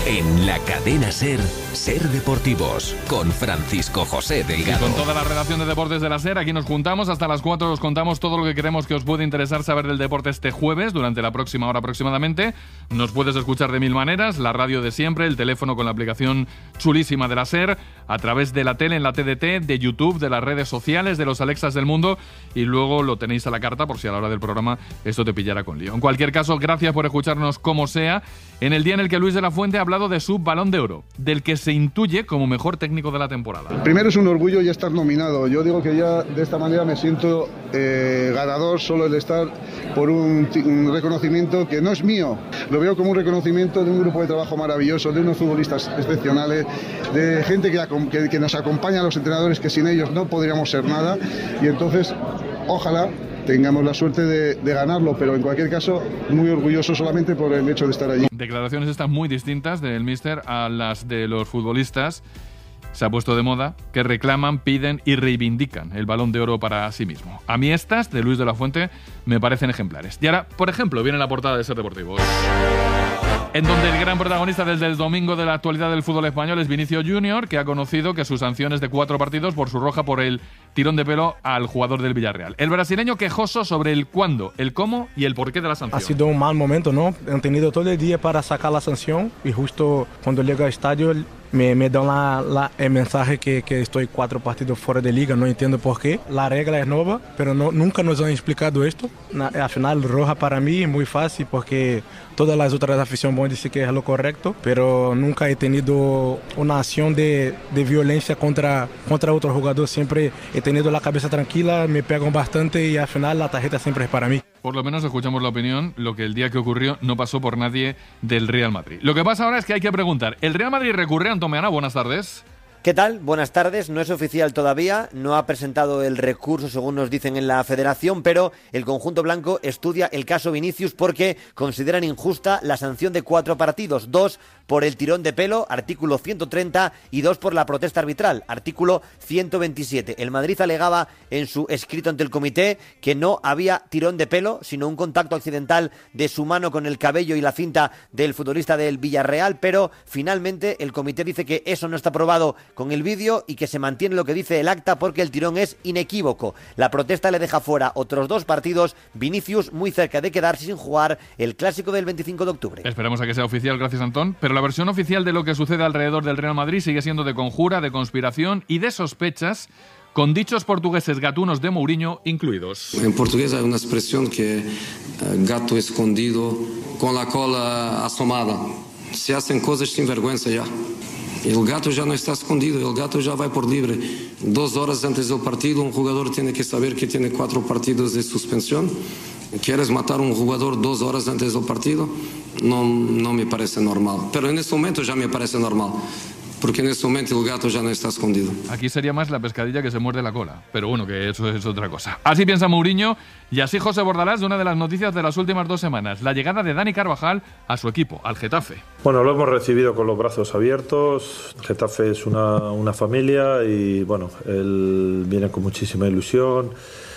En la cadena SER, Ser Deportivos, con Francisco José Delgado. Y con toda la redacción de Deportes de la SER, aquí nos juntamos. Hasta las 4 os contamos todo lo que creemos que os puede interesar saber del deporte este jueves, durante la próxima hora aproximadamente. Nos puedes escuchar de mil maneras, la radio de siempre, el teléfono con la aplicación chulísima de la SER, a través de la tele en la TDT, de YouTube, de las redes sociales, de los Alexas del mundo, y luego lo tenéis a la carta por si a la hora del programa esto te pillara con lío. En cualquier caso, gracias por escucharnos como sea, en el día en el que Luis de la Fuente ha hablado de su Balón de Oro, del que se intuye como mejor técnico de la temporada. Primero es un orgullo ya estar nominado. Yo digo que ya de esta manera me siento ganador solo el estar por un reconocimiento que no es mío. Lo veo como un reconocimiento de un grupo de trabajo maravilloso, de unos futbolistas excepcionales, de gente que nos acompaña a los entrenadores, que sin ellos no podríamos ser nada. Y entonces, ojalá tengamos la suerte de ganarlo, pero en cualquier caso muy orgulloso solamente por el hecho de estar allí. Declaraciones estas muy distintas del míster a las de los futbolistas. Se ha puesto de moda que reclaman, piden y reivindican el Balón de Oro para sí mismo. A mí estas, de Luis de la Fuente, me parecen ejemplares. Y ahora, por ejemplo, viene la portada de Ser Deportivos, en donde el gran protagonista desde el domingo de la actualidad del fútbol español es Vinicius Junior, que ha conocido que su sanción es de 4 partidos por su roja por el tirón de pelo al jugador del Villarreal. El brasileño quejoso sobre el cuándo, el cómo y el porqué de la sanción. Ha sido un mal momento, ¿no? Han tenido todo el día para sacar la sanción y justo cuando llega al estadio me dan el mensaje que estoy 4 partidos fuera de liga, no entiendo por qué. La regla es nueva, pero nunca nos han explicado esto. Al final, roja para mí es muy fácil porque todas las otras aficiones van a decir que es lo correcto, pero nunca he tenido una acción de violencia contra otro jugador. Siempre he tenido la cabeza tranquila, me pegan bastante y al final la tarjeta siempre es para mí. Por lo menos escuchamos la opinión, lo que el día que ocurrió no pasó por nadie del Real Madrid. Lo que pasa ahora es que hay que preguntar, ¿el Real Madrid recurre? Antón Meana, buenas tardes. ¿Qué tal? Buenas tardes. No es oficial todavía, no ha presentado el recurso según nos dicen en la federación, pero el conjunto blanco estudia el caso Vinicius porque consideran injusta la sanción de 4 partidos, 2 por el tirón de pelo, artículo 130, y 2 por la protesta arbitral, artículo 127. El Madrid alegaba en su escrito ante el comité que no había tirón de pelo, sino un contacto accidental de su mano con el cabello y la cinta del futbolista del Villarreal, pero finalmente el comité dice que eso no está probado con el vídeo y que se mantiene lo que dice el acta porque el tirón es inequívoco. La protesta le deja fuera otros 2 partidos, Vinicius muy cerca de quedarse sin jugar el clásico del 25 de octubre. Esperemos a que sea oficial, gracias Antón, pero la versión oficial de lo que sucede alrededor del Real Madrid sigue siendo de conjura, de conspiración y de sospechas, con dichos portugueses gatunos de Mourinho incluidos. En portugués hay una expresión que gato escondido con la cola asomada. Se hacen cosas sin vergüenza ya. El gato ya no está escondido, el gato ya va por libre. 2 horas antes del partido, un jugador tiene que saber que tiene 4 partidos de suspensión. ¿Quieres matar a un jugador 2 horas antes del partido? No me parece normal. Pero en este momento ya me parece normal. Porque en este momento el gato ya no está escondido. Aquí sería más la pescadilla que se muerde la cola. Pero bueno, que eso es otra cosa. Así piensa Mourinho y así José Bordalás de una de las noticias de las últimas 2 semanas. La llegada de Dani Carvajal a su equipo, al Getafe. Bueno, lo hemos recibido con los brazos abiertos. Getafe es una familia y bueno, él viene con muchísima ilusión.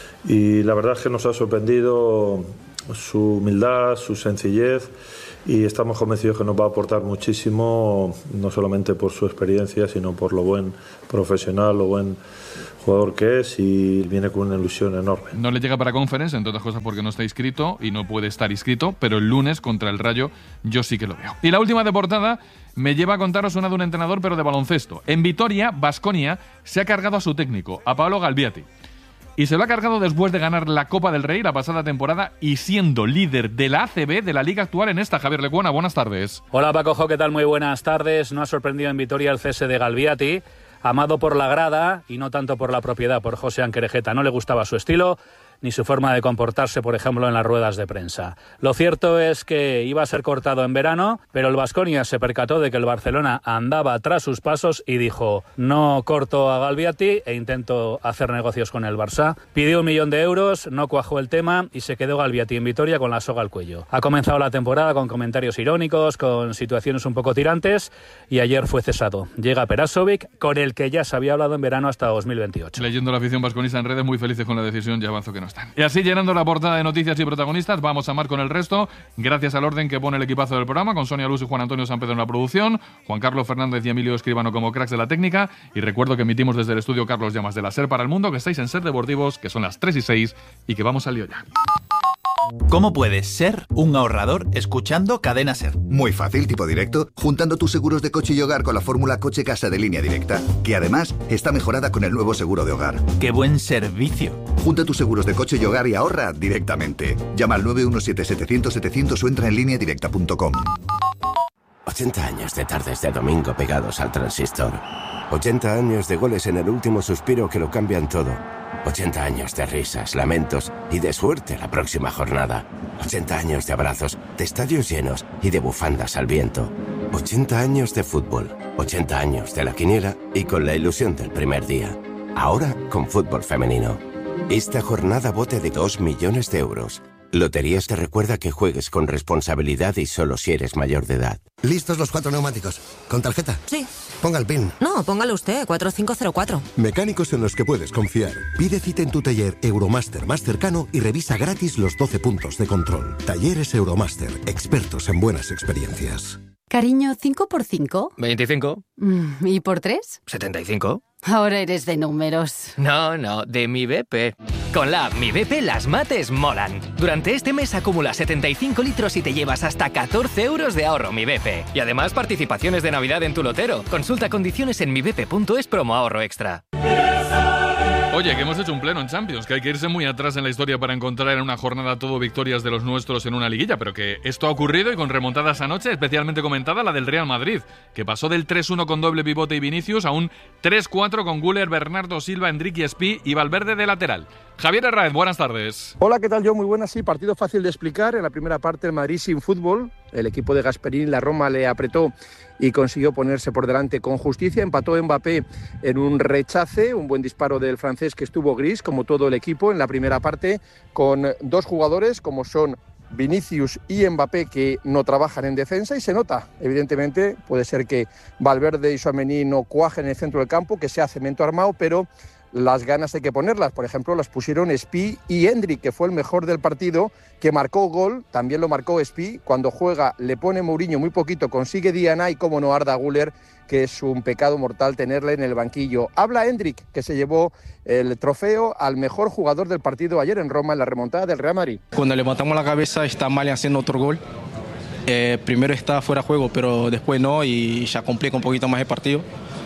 Y la verdad es que nos ha sorprendido su humildad, su sencillez. Y estamos convencidos que nos va a aportar muchísimo, no solamente por su experiencia, sino por lo buen profesional, lo buen jugador que es, y viene con una ilusión enorme. No le llega para Conference, entre otras cosas porque no está inscrito y no puede estar inscrito, pero el lunes contra el Rayo yo sí que lo veo. Y la última de portada me lleva a contaros una de un entrenador, pero de baloncesto. En Vitoria, Baskonia se ha cargado a su técnico, a Paolo Galbiati. Y se lo ha cargado después de ganar la Copa del Rey la pasada temporada y siendo líder de la ACB de la liga actual en esta. Javier Lecuona, buenas tardes. Hola Paco, ¿qué tal? Muy buenas tardes. No ha sorprendido en Vitoria el cese de Galbiati, amado por la grada y no tanto por la propiedad, por José Anquerejeta. No le gustaba su estilo ni su forma de comportarse, por ejemplo, en las ruedas de prensa. Lo cierto es que iba a ser cortado en verano, pero el Baskonia se percató de que el Barcelona andaba tras sus pasos y dijo: no corto a Galbiati e intento hacer negocios con el Barça. Pidió 1 millón de euros, no cuajó el tema y se quedó Galbiati en Vitoria con la soga al cuello. Ha comenzado la temporada con comentarios irónicos, con situaciones un poco tirantes y ayer fue cesado. Llega Perasovic, con el que ya se había hablado en verano hasta 2028. Leyendo la afición vasconista en redes, muy felices con la decisión, ya avanzo que no están. Y así, llenando la portada de noticias y protagonistas, vamos a amar con el resto, gracias al orden que pone el equipazo del programa, con Sonia Luz y Juan Antonio San Pedro en la producción, Juan Carlos Fernández y Emilio Escribano como cracks de la técnica, y recuerdo que emitimos desde el estudio Carlos Llamas de la SER para el mundo, que estáis en Ser Deportivos, que son las 3:06 y que vamos al lío ya. ¿Cómo puedes ser un ahorrador escuchando Cadena Ser? Muy fácil, tipo directo, juntando tus seguros de coche y hogar con la fórmula Coche-Casa de Línea Directa, que además está mejorada con el nuevo seguro de hogar. ¡Qué buen servicio! Junta tus seguros de coche y hogar y ahorra directamente. Llama al 917-700-700 o entra en lineadirecta.com. 80 años de tardes de domingo pegados al transistor. 80 años de goles en el último suspiro que lo cambian todo. 80 años de risas, lamentos y de suerte la próxima jornada. 80 años de abrazos, de estadios llenos y de bufandas al viento. 80 años de fútbol, 80 años de la quiniela y con la ilusión del primer día. Ahora con fútbol femenino. Esta jornada bote de 2 millones de euros. Loterías te recuerda que juegues con responsabilidad y solo si eres mayor de edad. ¿Listos los 4 neumáticos? ¿Con tarjeta? Sí. Ponga el PIN. No, póngalo usted, 4504. Mecánicos en los que puedes confiar. Pide cita en tu taller Euromaster más cercano y revisa gratis los 12 puntos de control. Talleres Euromaster, expertos en buenas experiencias. Cariño, ¿5 por 5? 25. ¿Y por 3? 75. Ahora eres de números. No, de mi BP. Con la app Mi BP las mates molan. Durante este mes acumula 75 litros y te llevas hasta 14 euros de ahorro Mi BP. Y además participaciones de Navidad en tu lotero. Consulta condiciones en mibp.es promo ahorro extra. Oye, que hemos hecho un pleno en Champions, que hay que irse muy atrás en la historia para encontrar en una jornada todo victorias de los nuestros en una liguilla, pero que esto ha ocurrido y con remontadas anoche, especialmente comentada la del Real Madrid, que pasó del 3-1 con doble pivote y Vinicius a un 3-4 con Güler, Bernardo Silva, Enrique Espí y Valverde de lateral. Javier Herráez, buenas tardes. Hola, ¿qué tal? Yo muy buenas, sí, partido fácil de explicar. En la primera parte el Madrid sin fútbol, el equipo de Gasperini, la Roma le apretó y consiguió ponerse por delante con justicia. Empató Mbappé en un rechace, un buen disparo del francés que estuvo gris, como todo el equipo en la primera parte, con 2 jugadores como son Vinicius y Mbappé que no trabajan en defensa y se nota, evidentemente, puede ser que Valverde y Tchouaméni no cuajen en el centro del campo, que sea cemento armado, pero las ganas hay que ponerlas. Por ejemplo, las pusieron Espí y Endrick, que fue el mejor del partido, que marcó gol, también lo marcó Espí. Cuando juega le pone Mourinho muy poquito, consigue Diana y como no Arda Güler, que es un pecado mortal tenerle en el banquillo. Habla Endrick, que se llevó el trofeo al mejor jugador del partido ayer en Roma en la remontada del Real Madrid. Cuando levantamos la cabeza está Mali haciendo otro gol. Primero está fuera de juego, pero después no y ya complica un poquito más el partido.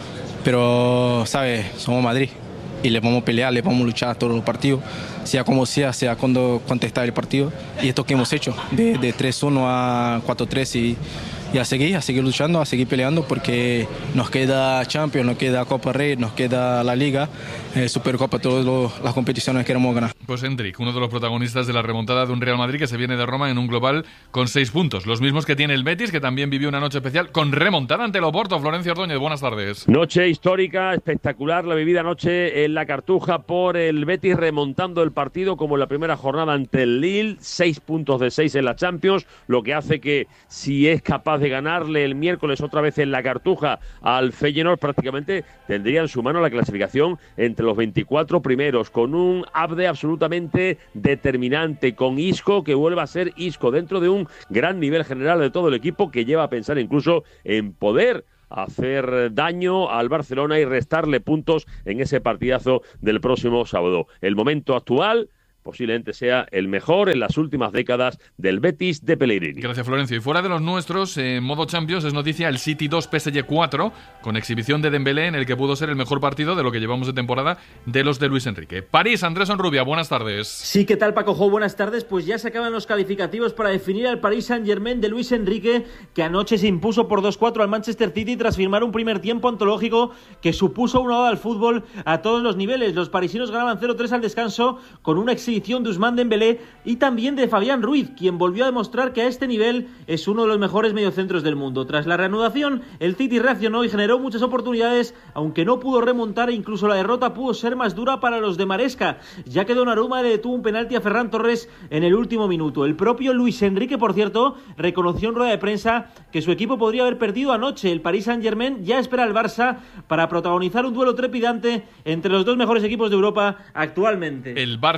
Pero, ¿sabes? Somos Madrid. Y le vamos a pelear, le vamos a luchar todos los partidos, sea como sea cuando contestar el partido. Y esto que hemos hecho, de 3-1 a 4-3 y a seguir luchando, a seguir peleando, porque nos queda Champions, nos queda Copa Rey, nos queda la Liga, Supercopa, todas las competiciones que queremos ganar. Pues Endrick, uno de los protagonistas de la remontada de un Real Madrid que se viene de Roma en un global con 6 puntos. Los mismos que tiene el Betis, que también vivió una noche especial con remontada ante el Oporto. Florencio Ordóñez, buenas tardes. Noche histórica, espectacular la vivida anoche en la Cartuja por el Betis, remontando el partido como en la primera jornada ante el Lille. 6 puntos de 6 en la Champions, lo que hace que si es capaz de ganarle el miércoles otra vez en la Cartuja al Feyenoord, prácticamente tendría en su mano la clasificación entre los 24 primeros, con un Abde absolutamente determinante, con Isco, que vuelve a ser Isco dentro de un gran nivel general de todo el equipo, que lleva a pensar incluso en poder hacer daño al Barcelona y restarle puntos en ese partidazo del próximo sábado. El momento actual posiblemente sea el mejor en las últimas décadas del Betis de Pellegrini. Gracias, Florencio. Y fuera de los nuestros, en modo Champions, es noticia el City 2 PSG 4, con exhibición de Dembélé, en el que pudo ser el mejor partido de lo que llevamos de temporada de los de Luis Enrique. París, Andrés Onrubia, buenas tardes. Sí, ¿qué tal, Paco Jo? Buenas tardes. Pues ya se acaban los calificativos para definir al Paris Saint-Germain de Luis Enrique, que anoche se impuso por 2-4 al Manchester City tras firmar un primer tiempo antológico que supuso una oda al fútbol a todos los niveles. Los parisinos ganaban 0-3 al descanso con una exhibición de Ousmane Dembélé y también de Fabián Ruiz, quien volvió a demostrar que a este nivel es uno de los mejores mediocentros del mundo. Tras la reanudación, el City reaccionó y generó muchas oportunidades, aunque no pudo remontar e incluso la derrota pudo ser más dura para los de Maresca, ya que Donnarumma le detuvo un penalti a Ferran Torres en el último minuto. El propio Luis Enrique, por cierto, reconoció en rueda de prensa que su equipo podría haber perdido anoche. El Paris Saint-Germain ya espera al Barça para protagonizar un duelo trepidante entre los dos mejores equipos de Europa actualmente. El Barça, que tiene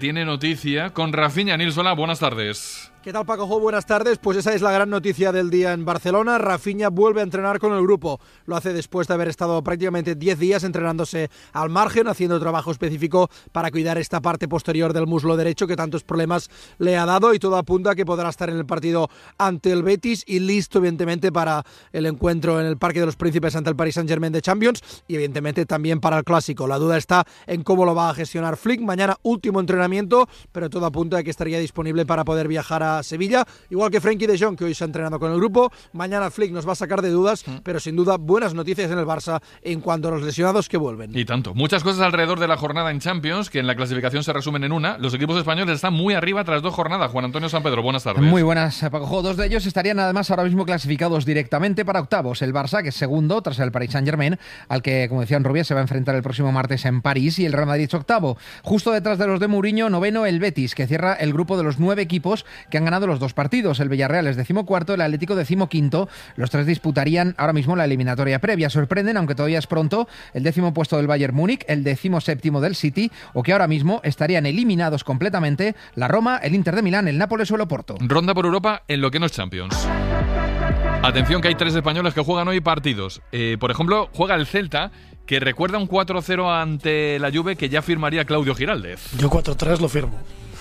tiene noticia con Rafinha. Nils, hola, buenas tardes. ¿Qué tal, Paco Jo? Buenas tardes. Pues esa es la gran noticia del día en Barcelona. Rafinha vuelve a entrenar con el grupo. Lo hace después de haber estado prácticamente 10 días entrenándose al margen, haciendo trabajo específico para cuidar esta parte posterior del muslo derecho que tantos problemas le ha dado, y todo apunta a que podrá estar en el partido ante el Betis y listo, evidentemente, para el encuentro en el Parque de los Príncipes ante el Paris Saint-Germain de Champions y, evidentemente, también para el Clásico. La duda está en cómo lo va a gestionar Flick. Mañana último entrenamiento, pero todo apunta a que estaría disponible para poder viajar a Sevilla, igual que Frenkie de Jong, que hoy se ha entrenado con el grupo. Mañana Flick nos va a sacar de dudas, pero sin duda buenas noticias en el Barça en cuanto a los lesionados que vuelven. Y tanto. Muchas cosas alrededor de la jornada en Champions, que en la clasificación se resumen en una. Los equipos españoles están muy arriba tras 2 jornadas. Juan Antonio Sanpedro, buenas tardes. Muy buenas, Paco Jo. 2 de ellos estarían además ahora mismo clasificados directamente para octavos. El Barça, que es segundo tras el Paris Saint-Germain, al que, como decía Rubia, se va a enfrentar el próximo martes en París, y el Real Madrid octavo. Justo detrás de los de Mourinho, noveno el Betis, que cierra el grupo de los 9 equipos que han ganado los 2 partidos. El Villarreal es 14º, el Atlético 15º. Los 3 disputarían ahora mismo la eliminatoria previa. Sorprenden, aunque todavía es pronto, el 10º puesto del Bayern Múnich, el 17º del City, o que ahora mismo estarían eliminados completamente la Roma, el Inter de Milán, el Nápoles o el Oporto. Ronda por Europa en lo que no es Champions. Atención, que hay 3 españoles que juegan hoy partidos. Por ejemplo, juega el Celta, que recuerda un 4-0 ante la Juve que ya firmaría Claudio Giraldez. Yo 4-3 lo firmo.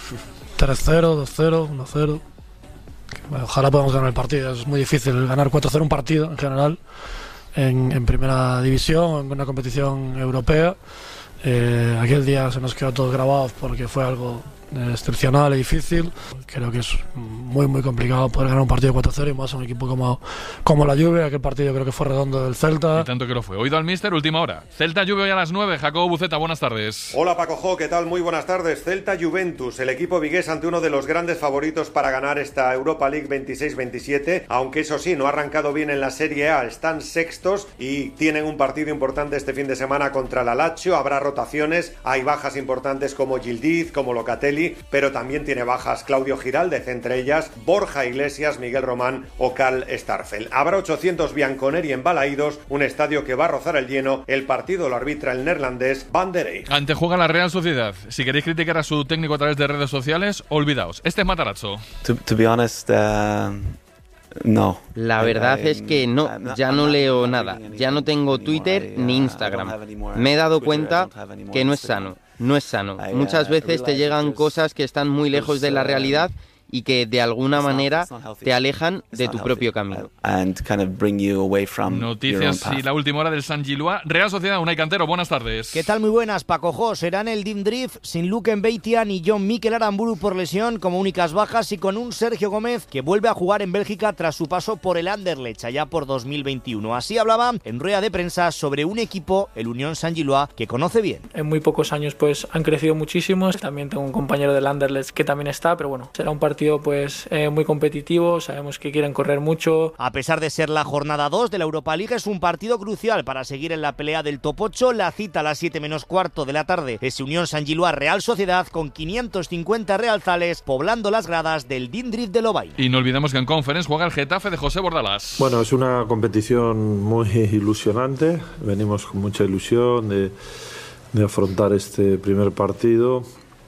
3-0, 2-0, 1-0. Bueno, ojalá podamos ganar el partido. Es muy difícil ganar 4-0 un partido en general en primera división, en una competición europea. Aquel día se nos quedó todo grabado porque fue algo excepcional y difícil. Creo que es muy muy complicado poder ganar un partido 4-0 y más a un equipo como la Juve. Aquel partido creo que fue redondo del Celta. Y tanto que lo fue. Oído al míster, última hora. Celta Juve hoy a las 9. Jacobo Buceta, buenas tardes. Hola Paco Jo, ¿qué tal? Muy buenas tardes. Celta Juventus, el equipo vigués ante uno de los grandes favoritos para ganar esta Europa League 26-27, aunque eso sí, no ha arrancado bien en la Serie A, están sextos y tienen un partido importante este fin de semana contra la Lazio. Habrá rotaciones, hay bajas importantes como Yildiz, como Locatelli, pero también tiene bajas Claudio Giraldez, entre ellas Borja Iglesias, Miguel Román o Karl Starfel. Habrá 800 bianconeri en Balaídos, un estadio que va a rozar el lleno. El partido lo arbitra el neerlandés Van der Eyck. Antejuega la Real Sociedad. Si queréis criticar a su técnico a través de redes sociales, olvidaos. Este es Matarazzo. To be honest, no. La verdad es que no, ya no leo nada. Ya no tengo Twitter ni Instagram. Me he dado cuenta que no es sano. No es sano. Muchas veces te llegan cosas que están muy lejos de la realidad y que de alguna manera te alejan de tu propio camino. Noticias y la última hora del San Gilois. Real Sociedad, Unai Cantero, buenas tardes. ¿Qué tal? Muy buenas, Paco Jo. Serán el Team Drift sin Luke Mbeitia y John Mikel Aramburu por lesión como únicas bajas, y con un Sergio Gómez que vuelve a jugar en Bélgica tras su paso por el Anderlecht allá por 2021. Así hablaba en rueda de prensa sobre un equipo, el Unión San Gilois, que conoce bien. En muy pocos años pues han crecido muchísimo. También tengo un compañero del Anderlecht que también está, pero bueno, será un partido muy competitivo. Sabemos que quieren correr mucho. A pesar de ser la jornada 2 de la Europa League, es un partido crucial para seguir en la pelea del top 8. La cita a las 7 menos cuarto de la tarde es Unión San Gilois Real Sociedad, con 550 realzales poblando las gradas del Dindrift de Lovaina. Y no olvidemos que en Conference juega el Getafe de José Bordalás. Bueno, es una competición muy ilusionante. Venimos con mucha ilusión de afrontar este primer partido.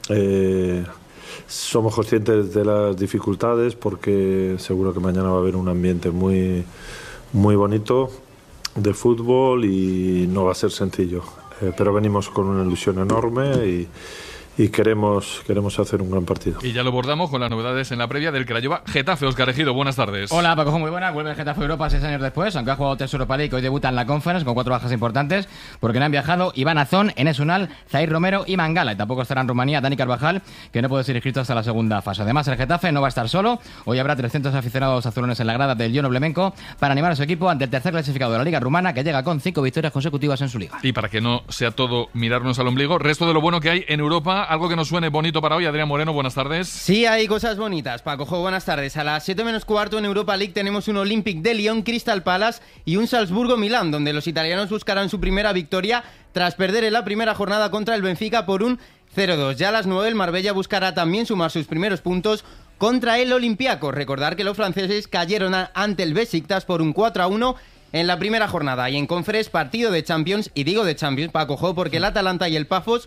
Somos conscientes de las dificultades porque seguro que mañana va a haber un ambiente muy, muy bonito de fútbol y no va a ser sencillo. Pero venimos con una ilusión enorme y queremos hacer un gran partido. Y ya lo abordamos con las novedades en la previa del Craiova Getafe. Óscar Ejido, buenas tardes. Hola Paco, muy buena. Vuelve el Getafe a Europa 6 años después, aunque ha jugado 3 Europa League. Hoy debuta en la Conference con 4 bajas importantes porque no han viajado Iván Azón, Enes Unal, Zair Romero y Mangala. Y tampoco estará en Rumanía Dani Carvajal, que no puede ser inscrito hasta la segunda fase. Además, el Getafe no va a estar solo. Hoy habrá 300 aficionados azulones en la grada del Jono Blemenko para animar a su equipo ante el tercer clasificado de la Liga Rumana, que llega con 5 victorias consecutivas en su liga. Y para que no sea todo mirarnos al ombligo, resto de lo bueno que hay en Europa, algo que nos suene bonito para hoy. Adrián Moreno, buenas tardes. Sí, hay cosas bonitas, Paco Jo, buenas tardes. A las 7 menos cuarto en Europa League tenemos un Olympique de Lyon, Crystal Palace y un Salzburgo-Milán, donde los italianos buscarán su primera victoria tras perder en la primera jornada contra el Benfica por un 0-2. Ya a las 9 el Marbella buscará también sumar sus primeros puntos contra el Olympiacos. Recordar que los franceses cayeron ante el Besiktas por un 4-1 en la primera jornada. Y en Conference, partido de Champions, y digo de Champions, Paco Jo, porque el Atalanta y el Pafos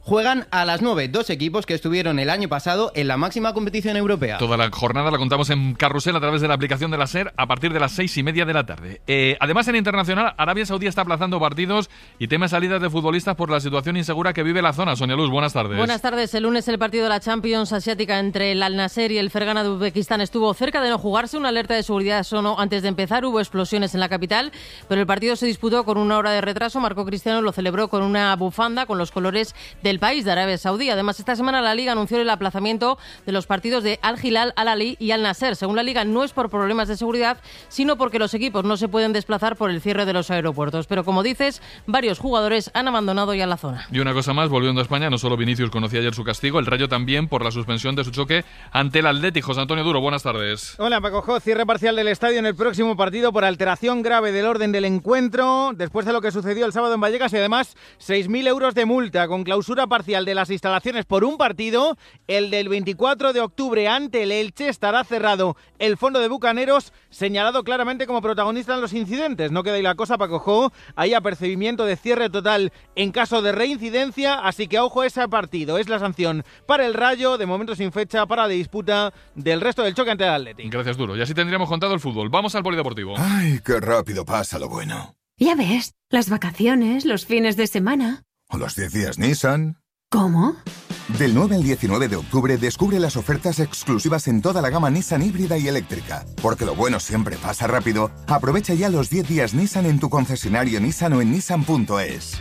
juegan a las 9 dos equipos que estuvieron el año pasado en la máxima competición europea. Toda la jornada la contamos en Carrusel a través de la aplicación de la SER a partir de las 6:30 de la tarde. Además, en internacional, Arabia Saudí está aplazando partidos y teme salidas de futbolistas por la situación insegura que vive la zona. Sonia Luz, buenas tardes. Buenas tardes. El lunes el partido de la Champions Asiática entre el Al-Nassr y el Fergana de Uzbekistán estuvo cerca de no jugarse. Una alerta de seguridad sonó antes de empezar. Hubo explosiones en la capital, pero el partido se disputó con una hora de retraso. Marco Cristiano lo celebró con una bufanda con los colores del país de Arabia Saudí. Además, esta semana la Liga anunció el aplazamiento de los partidos de Al-Hilal, Al-Ahly y Al-Nassr. Según la Liga, no es por problemas de seguridad, sino porque los equipos no se pueden desplazar por el cierre de los aeropuertos. Pero como dices, varios jugadores han abandonado ya la zona. Y una cosa más, volviendo a España, no solo Vinicius conocía ayer su castigo, el Rayo también por la suspensión de su choque ante el Atlético. José Antonio Duro, buenas tardes. Hola, Paco Jo. Cierre parcial del estadio en el próximo partido por alteración grave del orden del encuentro, después de lo que sucedió el sábado en Vallecas, y además 6.000 euros de multa con clausura parcial de las instalaciones por un partido. El del 24 de octubre ante el Elche estará cerrado. El fondo de Bucaneros señalado claramente como protagonista en los incidentes. No queda ahí la cosa, Paco Jo. Hay apercibimiento de cierre total en caso de reincidencia, así que ojo a ese partido. Es la sanción para el Rayo, de momento sin fecha para la disputa del resto del choque ante el Atlético. Gracias, Duro. Y así tendríamos contado el fútbol. Vamos al polideportivo. Ay, qué rápido pasa lo bueno. Ya ves, las vacaciones, los fines de semana. O los 10 días Nissan. ¿Cómo? Del 9 al 19 de octubre descubre las ofertas exclusivas en toda la gama Nissan híbrida y eléctrica. Porque lo bueno siempre pasa rápido. Aprovecha ya los 10 días Nissan en tu concesionario Nissan o en nissan.es.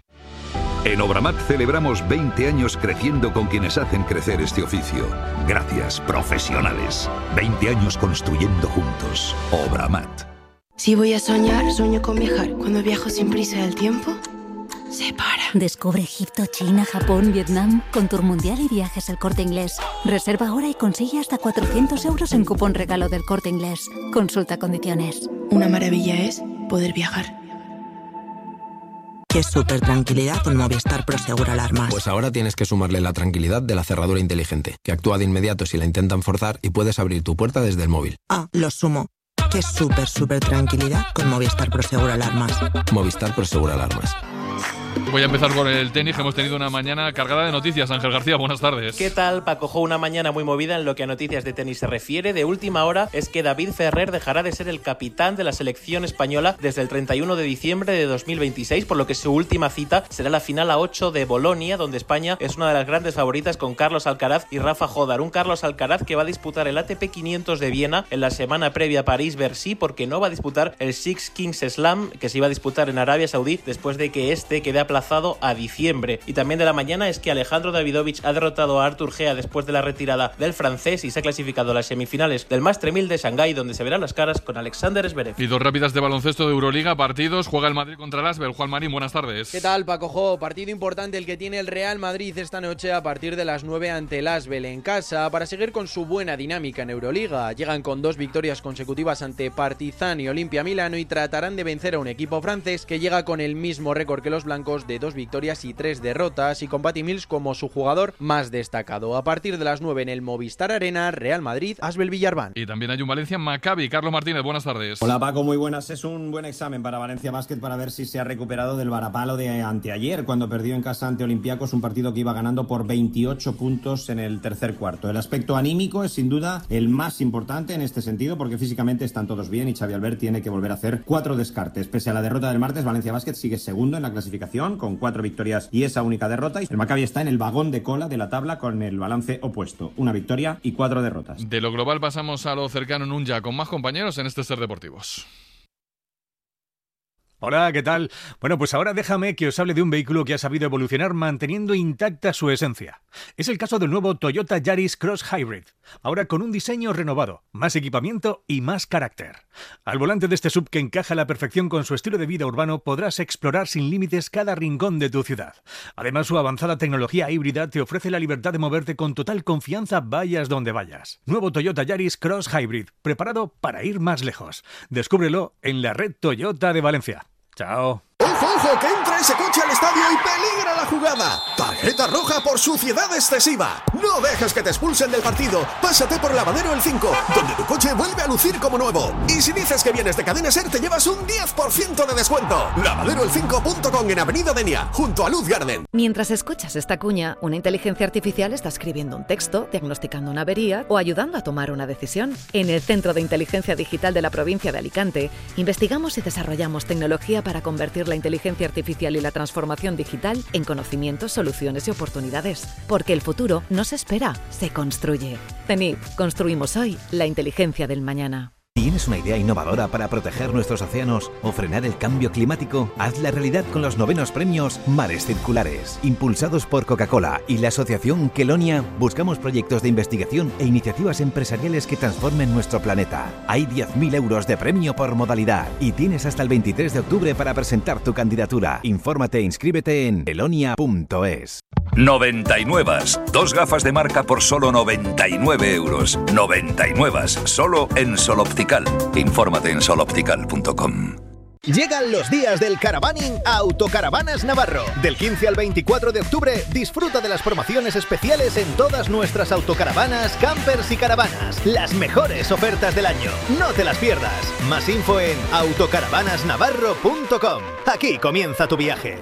En Obramat celebramos 20 años creciendo con quienes hacen crecer este oficio. Gracias, profesionales. 20 años construyendo juntos. Obramat. Si voy a soñar, sueño con viajar. Cuando viajo sin prisa del tiempo, se para. Descubre Egipto, China, Japón, Vietnam con Tour Mundial y Viajes El Corte Inglés. Reserva ahora y consigue hasta 400 euros en cupón regalo del Corte Inglés. Consulta condiciones. Una maravilla es poder viajar. ¿Qué súper tranquilidad con Movistar Prosegur Alarmas? Pues ahora tienes que sumarle la tranquilidad de la cerradura inteligente, que actúa de inmediato si la intentan forzar y puedes abrir tu puerta desde el móvil. Ah, lo sumo. Qué súper tranquilidad con Movistar Prosegur Alarmas. Movistar Prosegur Alarmas. Voy a empezar con el tenis, que hemos tenido una mañana cargada de noticias. Ángel García, buenas tardes. ¿Qué tal, Paco Jo? Una mañana muy movida en lo que a noticias de tenis se refiere. De última hora es que David Ferrer dejará de ser el capitán de la selección española desde el 31 de diciembre de 2026, por lo que su última cita será la final A8 de Bolonia, donde España es una de las grandes favoritas con Carlos Alcaraz y Rafa Jodar. Un Carlos Alcaraz que va a disputar el ATP 500 de Viena en la semana previa a París-Bercy, porque no va a disputar el Six Kings Slam que se iba a disputar en Arabia Saudí después de que este quede aplazado a diciembre. Y también de la mañana es que Alejandro Davidovich ha derrotado a Artur Gea después de la retirada del francés y se ha clasificado a las semifinales del Master 1000 de Shanghái, donde se verán las caras con Alexander Zverev. Y dos rápidas de baloncesto de Euroliga, partidos. Juega el Madrid contra el Asbel. Juan Marín, buenas tardes. ¿Qué tal, Paco Jo? Partido importante el que tiene el Real Madrid esta noche a partir de las 9 ante el Asbel en casa para seguir con su buena dinámica en Euroliga. Llegan con 2 victorias consecutivas ante Partizan y Olimpia Milano y tratarán de vencer a un equipo francés que llega con el mismo récord que los blancos de 2 victorias y 3 derrotas, y con Patty Mills como su jugador más destacado. A partir de las 9 en el Movistar Arena, Real Madrid, Asbel Villarban. Y también hay un Valencia Maccabi. Carlos Martínez, buenas tardes. Hola Paco, muy buenas. Es un buen examen para Valencia Basket para ver si se ha recuperado del varapalo de anteayer, cuando perdió en casa ante Olympiacos, un partido que iba ganando por 28 puntos en el tercer cuarto. El aspecto anímico es sin duda el más importante en este sentido, porque físicamente están todos bien y Xavi Albert tiene que volver a hacer 4 descartes. Pese a la derrota del martes, Valencia Basket sigue segundo en la clasificación con 4 victorias y esa única derrota, y el Maccabi está en el vagón de cola de la tabla con el balance opuesto, 1 victoria y 4 derrotas. De lo global pasamos a lo cercano en un ya, con más compañeros en este Ser Deportivos. Hola, ¿qué tal? Bueno, pues ahora déjame que os hable de un vehículo que ha sabido evolucionar manteniendo intacta su esencia. Es el caso del nuevo Toyota Yaris Cross Hybrid, ahora con un diseño renovado, más equipamiento y más carácter. Al volante de este SUV que encaja a la perfección con su estilo de vida urbano, podrás explorar sin límites cada rincón de tu ciudad. Además, su avanzada tecnología híbrida te ofrece la libertad de moverte con total confianza vayas donde vayas. Nuevo Toyota Yaris Cross Hybrid, preparado para ir más lejos. Descúbrelo en la red Toyota de Valencia. Chao. ¡Ojo, ojo! ¡Que entra ese coche al estadio y peligra la jugada! ¡Tarjeta roja por suciedad excesiva! ¡No dejes que te expulsen del partido! Pásate por Lavadero El 5, donde tu coche vuelve a lucir como nuevo. Y si dices que vienes de Cadena SER, te llevas un 10% de descuento. Lavaderoel5.com en Avenida Denia, junto a Luz Garden. Mientras escuchas esta cuña, una inteligencia artificial está escribiendo un texto, diagnosticando una avería o ayudando a tomar una decisión. En el Centro de Inteligencia Digital de la provincia de Alicante, investigamos y desarrollamos tecnología para convertir la inteligencia artificial y la transformación digital en conocimientos, soluciones y oportunidades. Porque el futuro no se espera, se construye. CENIP, construimos hoy la inteligencia del mañana. ¿Tienes una idea innovadora para proteger nuestros océanos o frenar el cambio climático? Hazla realidad con los 9º premios Mares Circulares. Impulsados por Coca-Cola y la asociación Quelonia, buscamos proyectos de investigación e iniciativas empresariales que transformen nuestro planeta. Hay 10.000 euros de premio por modalidad y tienes hasta el 23 de octubre para presentar tu candidatura. Infórmate e inscríbete en quelonia.es. 99. 2 gafas de marca por solo 99 euros. 99. Solo en Sol Optical. Infórmate en soloptical.com. Llegan los días del caravaning a Autocaravanas Navarro. Del 15 al 24 de octubre, disfruta de las promociones especiales en todas nuestras autocaravanas, campers y caravanas. Las mejores ofertas del año. No te las pierdas. Más info en autocaravanasnavarro.com. Aquí comienza tu viaje.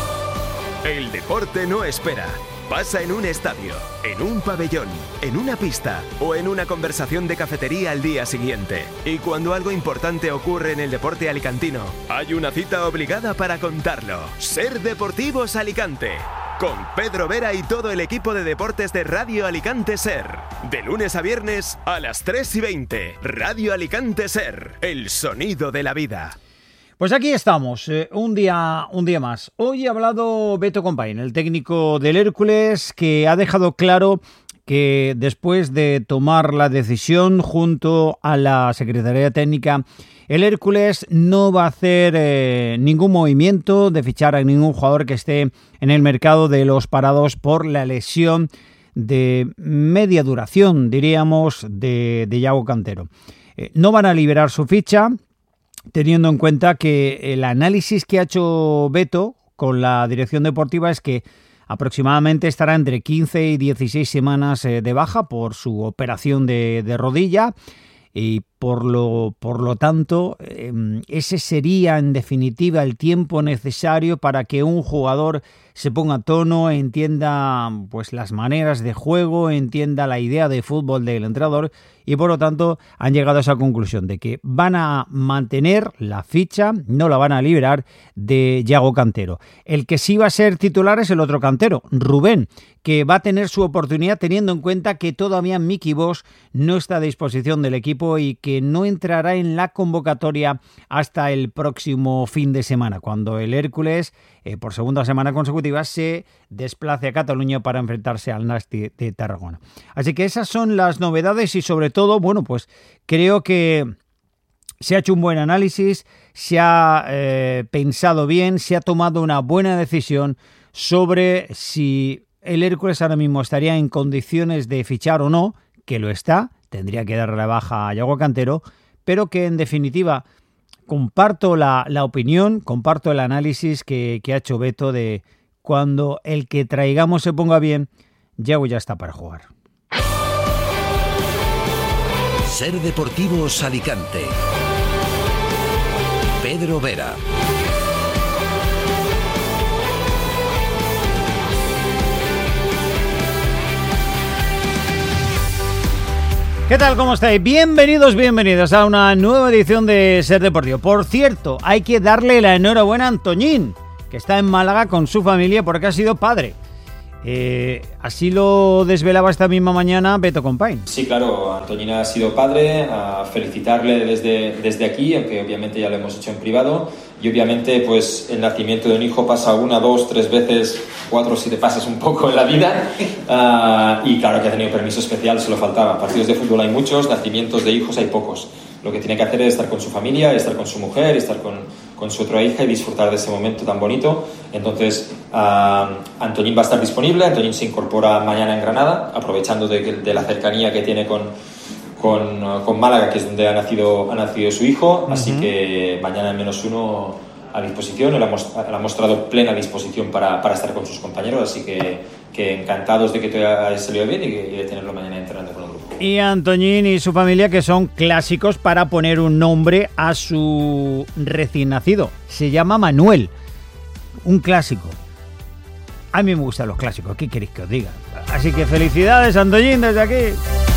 El deporte no espera. Pasa en un estadio, en un pabellón, en una pista o en una conversación de cafetería al día siguiente. Y cuando algo importante ocurre en el deporte alicantino, hay una cita obligada para contarlo. Ser Deportivos Alicante. Con Pedro Vera y todo el equipo de deportes de Radio Alicante SER. De lunes a viernes a las 3:20. Radio Alicante SER. El sonido de la vida. Pues aquí estamos, un día más. Hoy ha hablado Beto Compain, el técnico del Hércules, que ha dejado claro que después de tomar la decisión junto a la Secretaría Técnica, el Hércules no va a hacer ningún movimiento de fichar a ningún jugador que esté en el mercado de los parados por la lesión de media duración, diríamos, de Yago Cantero. No van a liberar su ficha, teniendo en cuenta que el análisis que ha hecho Beto con la dirección deportiva es que aproximadamente estará entre 15 y 16 semanas de baja por su operación de rodilla y por lo tanto ese sería en definitiva el tiempo necesario para que un jugador se ponga a tono, entienda pues las maneras de juego, entienda la idea de fútbol del entrenador y por lo tanto han llegado a esa conclusión de que van a mantener la ficha, no la van a liberar, de Yago Cantero. El que sí va a ser titular es el otro cantero, Rubén, que va a tener su oportunidad teniendo en cuenta que todavía Miki Bosch no está a disposición del equipo y que no entrará en la convocatoria hasta el próximo fin de semana, cuando el Hércules por segunda semana consecutiva se desplace a Cataluña para enfrentarse al Nasti de Tarragona. Así que esas son las novedades y sobre todo, bueno, pues creo que se ha hecho un buen análisis, se ha pensado bien, se ha tomado una buena decisión sobre si el Hércules ahora mismo estaría en condiciones de fichar o no, que lo está, tendría que darle la baja a Yago Cantero, pero que en definitiva comparto la opinión, comparto el análisis que ha hecho Beto de cuando el que traigamos se ponga bien, Yago ya está para jugar. Ser Deportivos Alicante. Pedro Vera. ¿Qué tal? ¿Cómo estáis? Bienvenidos a una nueva edición de Ser Deportivo. Por cierto, hay que darle la enhorabuena a Antoñín, que está en Málaga con su familia porque ha sido padre. Así lo desvelaba esta misma mañana Beto Compain. Sí, claro, Antoñín ha sido padre, a felicitarle desde aquí, aunque obviamente ya lo hemos hecho en privado. Y obviamente pues el nacimiento de un hijo pasa 1, 2, 3 veces, 4 si te pasas un poco en la vida. Y claro que ha tenido permiso especial, se lo faltaba. Partidos de fútbol hay muchos, nacimientos de hijos hay pocos. Lo que tiene que hacer es estar con su familia, estar con su mujer, estar con su otra hija y disfrutar de ese momento tan bonito. Entonces Antoñín va a estar disponible. Antoñín se incorpora mañana en Granada, aprovechando de la cercanía que tiene con Málaga, que es donde ha nacido su hijo. Así que mañana en -1 a disposición, él ha mostrado plena disposición para estar con sus compañeros, así que encantados de que todo haya salido bien y de tenerlo mañana entrenando con el grupo. Y Antoñín y su familia, que son clásicos para poner un nombre a su recién nacido. Se llama Manuel, un clásico. A mí me gustan los clásicos, ¿qué queréis que os diga? Así que felicidades, Antoñín, desde aquí.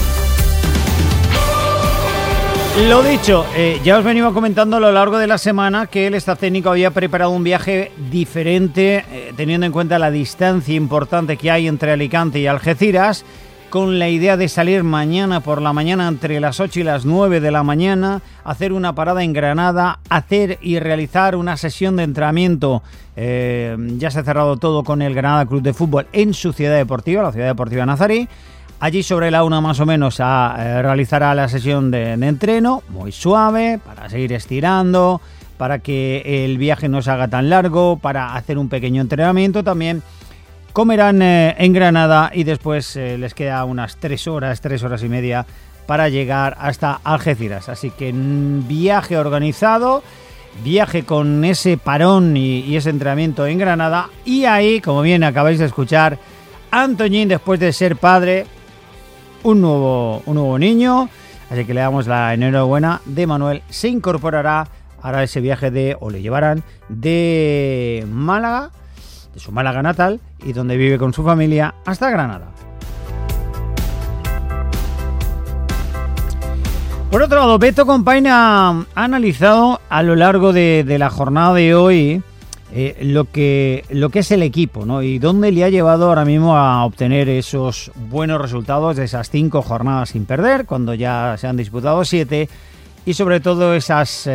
Lo dicho, ya os venimos comentando a lo largo de la semana que el staff técnico había preparado un viaje diferente, teniendo en cuenta la distancia importante que hay entre Alicante y Algeciras, con la idea de salir mañana por la mañana entre las 8 y las 9 de la mañana, hacer una parada en Granada, hacer y realizar una sesión de entrenamiento. Ya se ha cerrado todo con el Granada Club de Fútbol en su ciudad deportiva, la ciudad deportiva Nazarí. Allí sobre la 1 más o menos realizará la sesión de entreno, muy suave, para seguir estirando, para que el viaje no se haga tan largo, para hacer un pequeño entrenamiento también. Comerán en Granada y después les queda unas 3 horas y media para llegar hasta Algeciras. Así que viaje organizado, viaje con ese parón y ese entrenamiento en Granada. Y ahí, como bien acabáis de escuchar, Antoñín, después de ser padre, un nuevo niño, así que le damos la enhorabuena de Manuel, se incorporará, hará ese viaje o le llevarán de Málaga, de su Málaga natal, y donde vive con su familia, hasta Granada. Por otro lado, Beto Compaina ha analizado a lo largo de la jornada de hoy lo que es el equipo, ¿no? Y dónde le ha llevado ahora mismo a obtener esos buenos resultados de esas 5 jornadas sin perder, cuando ya se han disputado 7, y sobre todo esas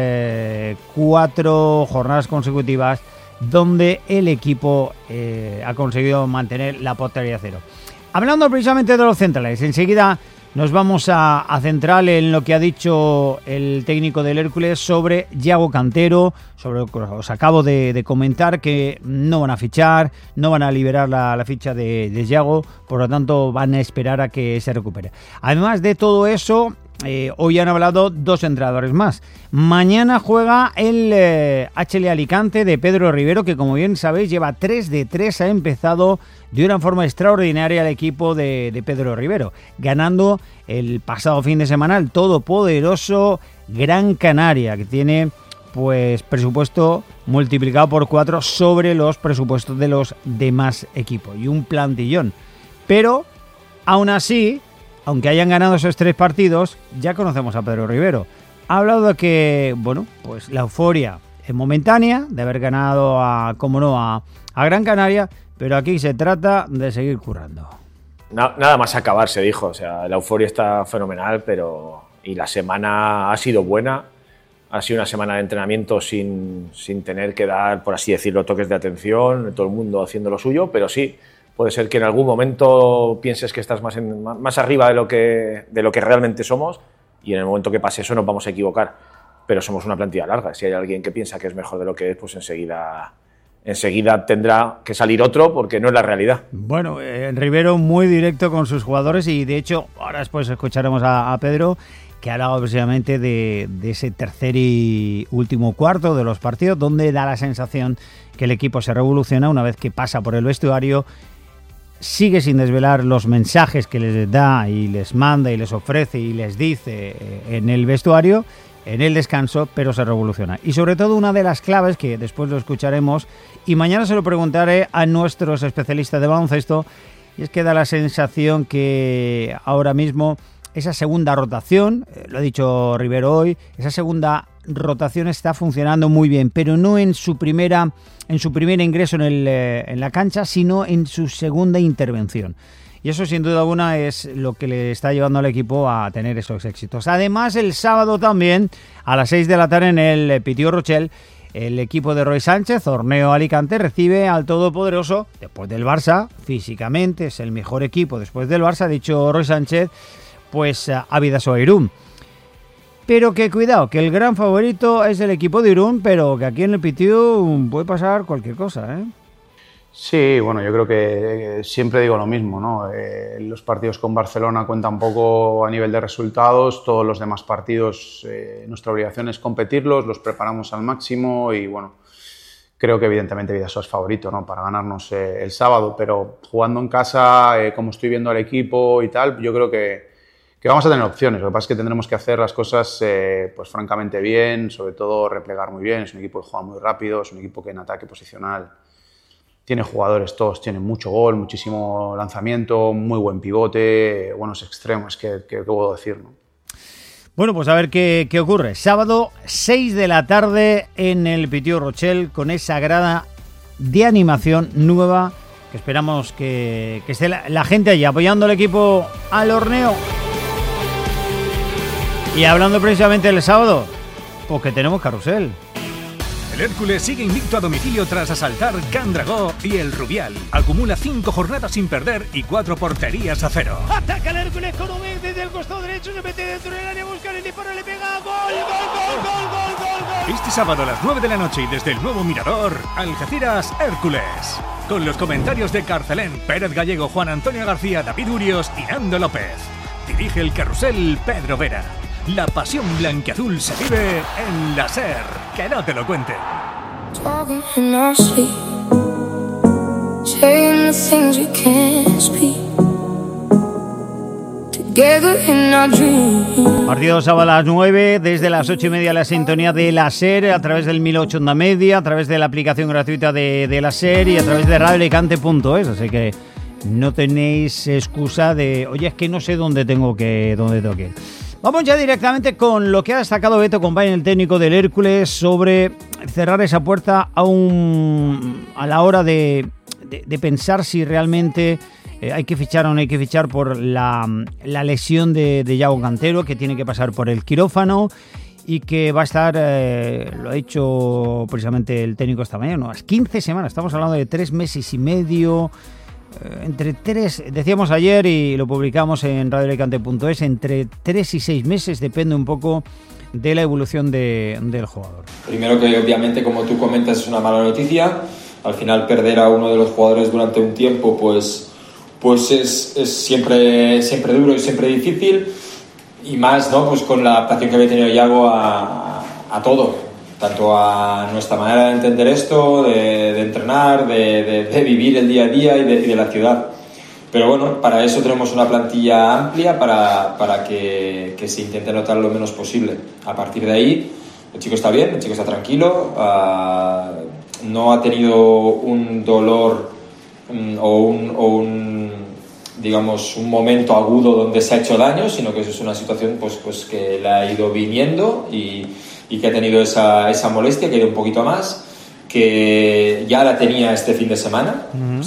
4 jornadas consecutivas donde el equipo ha conseguido mantener la portería a 0. Hablando precisamente de los centrales, enseguida nos vamos a centrar en lo que ha dicho el técnico del Hércules sobre Yago Cantero, sobre lo que os acabo de comentar, que no van a fichar, no van a liberar la ficha de Yago, por lo tanto van a esperar a que se recupere. Además de todo eso, hoy han hablado 2 entrenadores más. Mañana juega el HL Alicante de Pedro Rivero, que como bien sabéis lleva 3 de 3, ha empezado de una forma extraordinaria el equipo de Pedro Rivero, ganando el pasado fin de semana el todopoderoso Gran Canaria, que tiene pues presupuesto multiplicado por 4 sobre los presupuestos de los demás equipos, y un plantillón. Pero aún así, aunque hayan ganado esos 3 partidos, ya conocemos a Pedro Rivero. Ha hablado de que, bueno, pues la euforia es momentánea, de haber ganado a Gran Canaria, pero aquí se trata de seguir currando. Nada más acabarse, dijo. O sea, la euforia está fenomenal, y la semana ha sido buena. Ha sido una semana de entrenamiento sin tener que dar, por así decirlo, toques de atención, todo el mundo haciendo lo suyo, pero sí, puede ser que en algún momento pienses que estás más arriba de lo que realmente somos, y en el momento que pase eso nos vamos a equivocar. Pero somos una plantilla larga. Si hay alguien que piensa que es mejor de lo que es, pues enseguida tendrá que salir otro, porque no es la realidad. Bueno, Rivero muy directo con sus jugadores, y de hecho ahora después escucharemos a Pedro, que ha hablado precisamente de ese tercer y último cuarto de los partidos, donde da la sensación que el equipo se revoluciona una vez que pasa por el vestuario. Sigue sin desvelar los mensajes que les da y les manda y les ofrece y les dice en el vestuario, en el descanso, pero se revoluciona. Y sobre todo una de las claves, que después lo escucharemos y mañana se lo preguntaré a nuestros especialistas de baloncesto, y es que da la sensación que ahora mismo esa segunda rotación, lo ha dicho Rivero hoy, esa segunda rotación está funcionando muy bien, pero no en su primer ingreso en la cancha, sino en su segunda intervención. Y eso sin duda alguna es lo que le está llevando al equipo a tener esos éxitos. Además, el sábado también, a las 6 de la tarde en el Pitiu Rochel, el equipo de Roy Sánchez, Horneo Alicante, recibe al todopoderoso, después del Barça, físicamente es el mejor equipo después del Barça, ha dicho Roy Sánchez, pues a Bidasoa Irún. Pero que cuidado, que el gran favorito es el equipo de Irún, pero que aquí en el Pitiu puede pasar cualquier cosa, ¿eh? Sí, bueno, yo creo que siempre digo lo mismo, ¿no? Los partidos con Barcelona cuentan poco a nivel de resultados, todos los demás partidos nuestra obligación es competirlos, los preparamos al máximo y bueno, creo que evidentemente Vidasoa es favorito, ¿no?, para ganarnos el sábado, pero jugando en casa, como estoy viendo al equipo y tal, yo creo que vamos a tener opciones. Lo que pasa es que tendremos que hacer las cosas pues francamente bien, sobre todo replegar muy bien. Es un equipo que juega muy rápido, es un equipo que en ataque posicional tiene jugadores, todos tienen mucho gol, muchísimo lanzamiento, muy buen pivote, buenos extremos, ¿qué puedo decir, no? Bueno, pues a ver qué ocurre. Sábado, 6 de la tarde en el Pitió Rochelle, con esa grada de animación nueva, que esperamos que esté la gente allí apoyando al equipo al horneo. Y hablando precisamente del sábado, pues que tenemos carrusel. El Hércules sigue invicto a domicilio tras asaltar Can Dragó y el Rubial. Acumula 5 jornadas sin perder y 4 porterías a 0. Ataca el Hércules con un desde el costado derecho, se mete dentro del área, busca el disparo, le pega, gol. Este sábado a las 9 de la noche y desde el nuevo Mirador, Algeciras Hércules. Con los comentarios de Carcelén, Pérez Gallego, Juan Antonio García, David Urios y Nando López. Dirige el carrusel Pedro Vera. La pasión blanquiazul se vive en la SER. Que no te lo cuenten. Partido sábado a las 9, desde las 8:30 la sintonía de la SER, a través del 1008 onda media, a través de la aplicación gratuita de la SER y a través de radioalicante.es, así que no tenéis excusa de, oye, es que no sé dónde tengo que ir. Vamos ya directamente con lo que ha destacado Beto Compain, el técnico del Hércules, sobre cerrar esa puerta a la hora de pensar si realmente hay que fichar o no hay que fichar por la lesión de Yago Cantero, que tiene que pasar por el quirófano y que va a estar, lo ha dicho precisamente el técnico esta mañana, unas 15 semanas, estamos hablando de 3 meses y medio. Entre 3, decíamos ayer y lo publicamos en radioalicante.es, entre 3 y 6 meses, depende un poco de la evolución del jugador. Primero, que obviamente, como tú comentas, es una mala noticia. Al final, perder a uno de los jugadores durante un tiempo pues es siempre duro y siempre difícil, y más, ¿no?, pues con la adaptación que había tenido Yago a todo, tanto a nuestra manera de entender esto, de entrenar, de vivir el día a día y de la ciudad. Pero bueno, para eso tenemos una plantilla amplia para que se intente notar lo menos posible. A partir de ahí, el chico está bien, el chico está tranquilo, no ha tenido un dolor o un digamos, un momento agudo donde se ha hecho daño, sino que eso es una situación pues que le ha ido viniendo y que ha tenido esa molestia, que ha ido un poquito más, que ya la tenía este fin de semana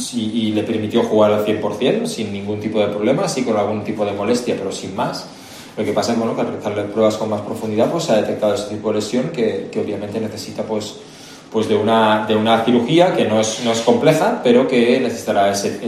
y le permitió jugar al 100% sin ningún tipo de problema, sí con algún tipo de molestia, pero sin más. Lo que pasa es que al realizarle pruebas con más profundidad pues se ha detectado ese tipo de lesión que obviamente necesita pues de una cirugía que no es compleja, pero que necesitará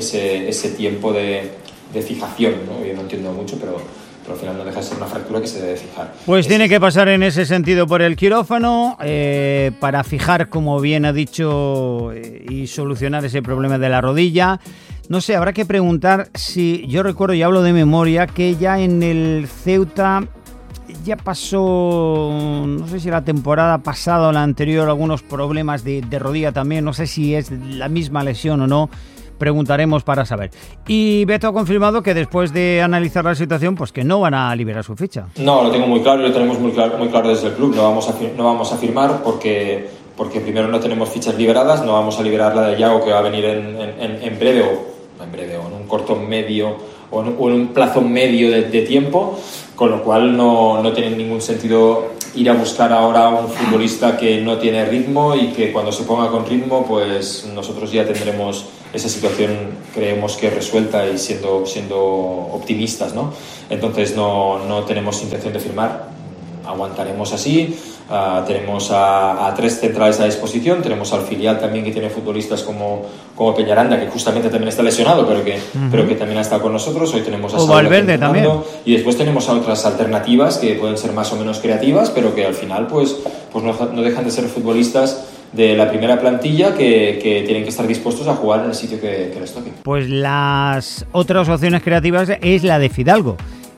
ese tiempo de fijación, ¿no? Yo no entiendo mucho, pero al final no deja de ser una fractura que se debe fijar. Pues tiene que pasar en ese sentido por el quirófano para fijar, como bien ha dicho, y solucionar ese problema de la rodilla. No sé, habrá que preguntar si, yo recuerdo, y hablo de memoria, que ya en el Ceuta ya pasó, no sé si la temporada pasada o la anterior, algunos problemas de rodilla también, no sé si es la misma lesión o no. Preguntaremos para saber. Y Beto ha confirmado que después de analizar la situación, pues que no van a liberar su ficha. No, lo tengo muy claro y lo tenemos muy claro desde el club. No vamos a firmar porque primero no tenemos fichas liberadas, no vamos a liberar la de Yago, que va a venir en breve o en un corto medio o en un plazo medio de tiempo, con lo cual no tiene ningún sentido ir a buscar ahora a un futbolista que no tiene ritmo y que cuando se ponga con ritmo, pues nosotros ya tendremos esa situación, creemos que resuelta, y siendo optimistas, ¿no? Entonces no tenemos intención de firmar, aguantaremos así. Tenemos a 3 centrales a disposición, tenemos al filial también, que tiene futbolistas como Peñaranda, que justamente también está lesionado, pero que también ha estado con nosotros. Hoy tenemos a Valverde también, y después tenemos a otras alternativas que pueden ser más o menos creativas, pero que al final pues no dejan de ser futbolistas de la primera plantilla que tienen que estar dispuestos a jugar en el sitio que les toque. Pues las otras opciones creativas es la de Fidalgo.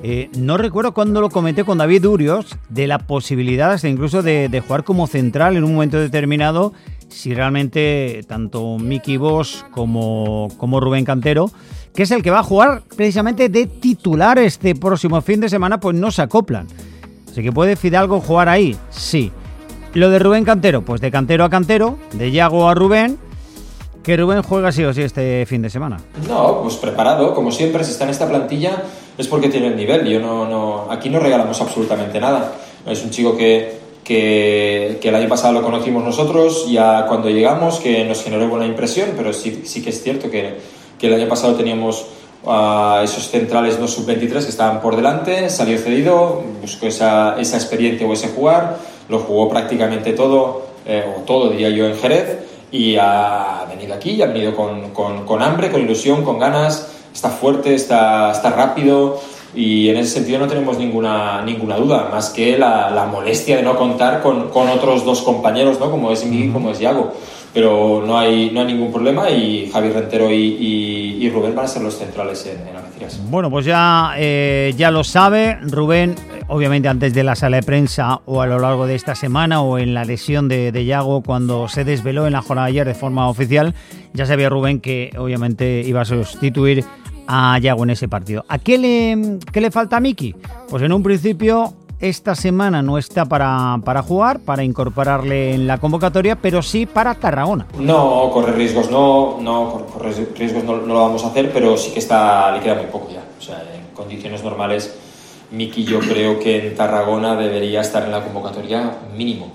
No recuerdo cuándo lo comenté con David Urios, de la posibilidad hasta incluso de jugar como central en un momento determinado, si realmente tanto Miki Bosch como Rubén Cantero, que es el que va a jugar precisamente de titular este próximo fin de semana, pues no se acoplan. Así que ¿puede Fidalgo jugar ahí? Sí. Lo de Rubén Cantero, pues de Cantero a Cantero, de Yago a Rubén, que Rubén juega sí o sí este fin de semana. No, pues preparado, como siempre, si está en esta plantilla es porque tiene el nivel. Aquí no regalamos absolutamente nada. Es un chico que el año pasado lo conocimos nosotros, ya cuando llegamos, que nos generó buena impresión, pero sí que es cierto que el año pasado teníamos esos centrales no sub-23 que estaban por delante, salió cedido, buscó esa experiencia o ese jugar, lo jugó prácticamente todo, o todo diría yo, en Jerez, y ha venido aquí, y ha venido con hambre, con ilusión, con ganas, está fuerte, está rápido, y en ese sentido no tenemos ninguna duda, más que la molestia de no contar con otros dos compañeros, ¿no? Como es Miki, como es Yago. Pero no hay ningún problema, y Javi Rentero y Rubén van a ser los centrales en Algeciras. Bueno, pues ya lo sabe Rubén, obviamente antes de la sala de prensa o a lo largo de esta semana o en la lesión de Yago, cuando se desveló en la jornada de ayer de forma oficial, ya sabía Rubén que obviamente iba a sustituir a Yago en ese partido. ¿A qué le falta a Miki? Pues en un principio esta semana no está para jugar, para incorporarle en la convocatoria, pero sí para Tarragona. No, correr riesgos no lo vamos a hacer, pero sí que le queda muy poco ya. O sea, en condiciones normales, Miki yo creo que en Tarragona debería estar en la convocatoria mínimo.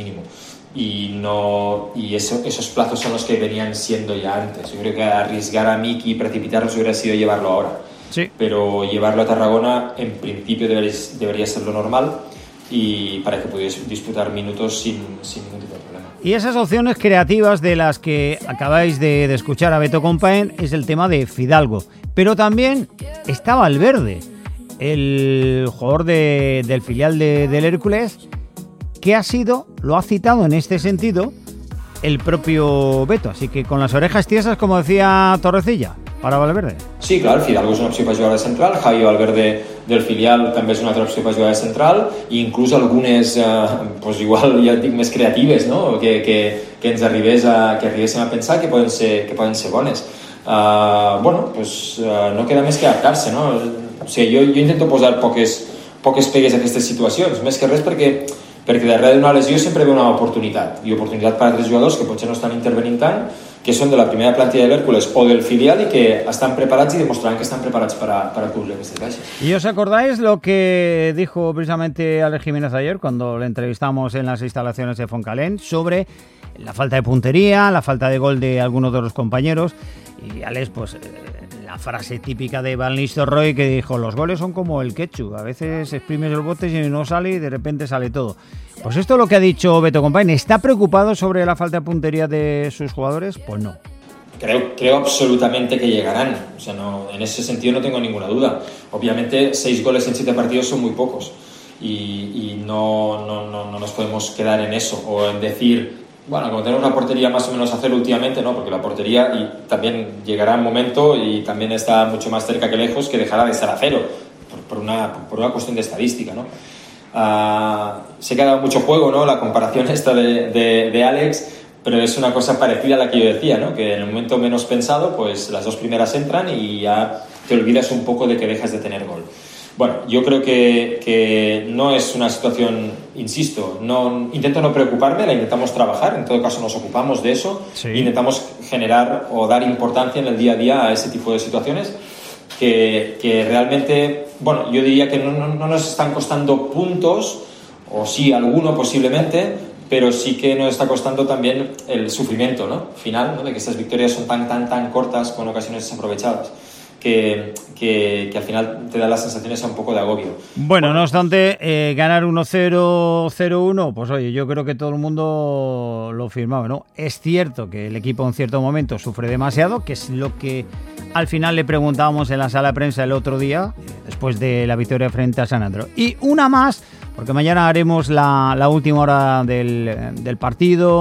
Y esos plazos son los que venían siendo ya antes. Yo creo que arriesgar a Miki y precipitarnos hubiera sido llevarlo ahora. Sí. Pero llevarlo a Tarragona en principio debería ser lo normal, y para que pudiese disputar minutos sin ningún tipo de problema. Y esas opciones creativas de las que acabáis de escuchar a Beto Compaen es el tema de Fidalgo, pero también está Valverde, el jugador del filial del Hércules, que lo ha citado en este sentido el propio Beto, así que con las orejas tiesas, como decía Torrecilla, para Valverde. Sí, clar, Fidalgo és una opció per jugar de central, Javi Valverde del filial també és una altra opció per jugar de central, i inclús algunes, pues igual ja dic, més creatives, no? que ens arribéssim a pensar que poden ser bones. No queda més que adaptar-se, no? O sigui, jo intento posar poques pegues a aquestes situacions, més que res perquè darrere d'una lesió sempre ve una oportunitat, i oportunitat per a altres jugadors que potser no estan intervenint tant, que son de la primera plantilla del Hércules o del filial y que están preparados y demostrarán que están preparados para cubrir este caso. ¿Y os acordáis lo que dijo precisamente Alex Jiménez ayer cuando le entrevistamos en las instalaciones de Foncalén sobre la falta de puntería, la falta de gol de algunos de los compañeros? Y Alex, pues la frase típica de Van Nistelrooy que dijo: los goles son como el ketchup, a veces exprimes el bote y no sale y de repente sale todo. Pues esto es lo que ha dicho Beto Compaen. ¿Está preocupado sobre la falta de puntería de sus jugadores? Pues no. Creo absolutamente que llegarán. O sea, en ese sentido no tengo ninguna duda. Obviamente 6 goles en 7 partidos son muy pocos y no nos podemos quedar en eso o en decir, bueno, como tenemos una portería más o menos a cero últimamente, no, porque la portería y también llegará un momento y también está mucho más cerca que lejos que dejará de estar a cero por una cuestión de estadística, ¿no? Se queda mucho juego, ¿no? La comparación esta de Alex, pero es una cosa parecida a la que yo decía, ¿no? Que en el momento menos pensado, pues las 2 primeras entran y ya te olvidas un poco de que dejas de tener gol. Bueno, yo creo que no es una situación, insisto, intento no preocuparme, la intentamos trabajar, en todo caso nos ocupamos de eso, sí. Intentamos generar o dar importancia en el día a día a ese tipo de situaciones que realmente, bueno, yo diría que no nos están costando puntos, o sí, alguno posiblemente, pero sí que nos está costando también el sufrimiento, ¿no? Final, ¿no? De que estas victorias son tan cortas, con ocasiones desaprovechadas, que al final te da las sensaciones a un poco de agobio. Bueno, no obstante, ganar 1-0, 0-1, pues oye, yo creo que todo el mundo lo firmaba, ¿no? Es cierto que el equipo en cierto momento sufre demasiado, que es lo que al final le preguntábamos en la sala de prensa el otro día, después de la victoria frente a San Andreu. Y una más, porque mañana haremos la última hora del partido,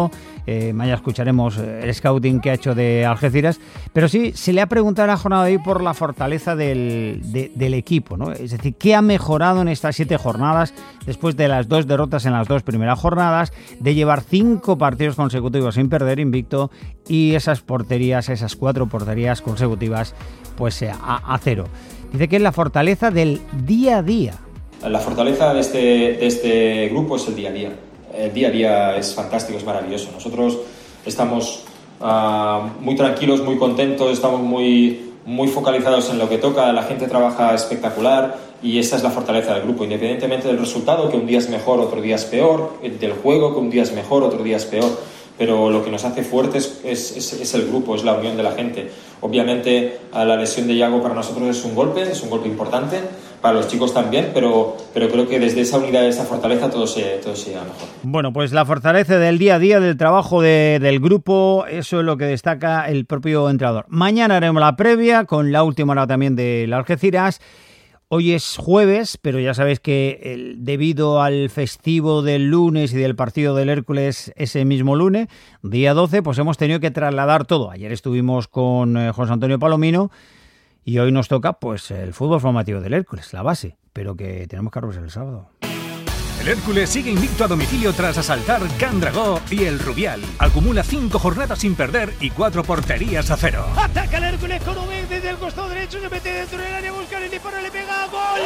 Mañana escucharemos el scouting que ha hecho de Algeciras, pero sí se le ha preguntado en la jornada de hoy por la fortaleza del equipo, ¿no? Es decir, ¿qué ha mejorado en estas 7 jornadas después de las 2 derrotas en las 2 primeras jornadas, de llevar 5 partidos consecutivos sin perder invicto y esas 4 porterías consecutivas pues a 0? Dice que es la fortaleza del día a día. La fortaleza de este grupo es el día a día. El día a día es fantástico, es maravilloso. Nosotros estamos muy tranquilos, muy contentos, estamos muy focalizados en lo que toca, la gente trabaja espectacular y esa es la fortaleza del grupo, independientemente del resultado, que un día es mejor, otro día es peor, del juego, que un día es mejor, otro día es peor. Pero lo que nos hace fuertes es el grupo, es la unión de la gente. Obviamente la lesión de Yago para nosotros es un golpe importante, para los chicos también, pero creo que desde esa unidad, esa fortaleza, todo se llega mejor. Bueno, pues la fortaleza del día a día, del trabajo del grupo, eso es lo que destaca el propio entrenador. Mañana haremos la previa con la última hora también del Algeciras. Hoy es jueves, pero ya sabéis que debido al festivo del lunes y del partido del Hércules ese mismo lunes, día 12, pues hemos tenido que trasladar todo. Ayer estuvimos con José Antonio Palomino y hoy nos toca pues el fútbol formativo del Hércules, la base, pero que tenemos que arrasar el sábado. El Hércules sigue invicto a domicilio tras asaltar Can Dragó y el Rubial. Acumula 5 jornadas sin perder y 4 porterías a 0. Ataca el Hércules con Ubek desde el costado derecho, se mete dentro del área, busca el disparo, le pega,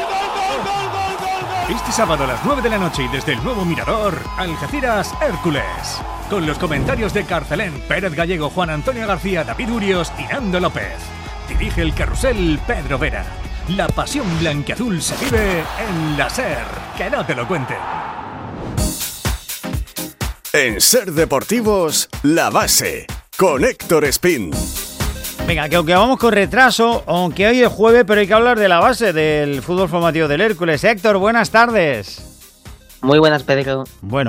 gol. Este sábado a las 9 de la noche y desde el nuevo Mirador, Algeciras Hércules. Con los comentarios de Carcelén, Pérez Gallego, Juan Antonio García, David Urios y Nando López. Dirige el carrusel Pedro Vera. La pasión blanquiazul se vive en la SER. Que no te lo cuenten. En SER Deportivos, La Base, con Héctor Espín. Venga, que aunque vamos con retraso, aunque hoy es jueves, pero hay que hablar de la base del fútbol formativo del Hércules. Héctor, buenas tardes. Muy buenas, Pedro. Bueno,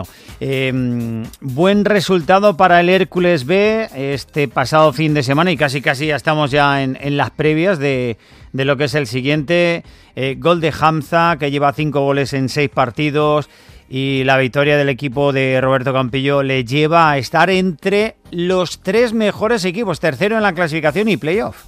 buen resultado para el Hércules B este pasado fin de semana y casi ya estamos ya en las previas de lo que es el siguiente. Gol de Hamza, que lleva 5 goles en 6 partidos, y la victoria del equipo de Roberto Campillo le lleva a estar entre los 3 mejores equipos, tercero en la clasificación y playoff.